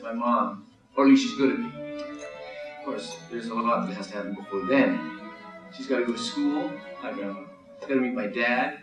my mom. Or at least she's good at me. Of course, there's a lot that has to happen before then. She's got to go to school. Hi, Grandma. She's got to meet my dad.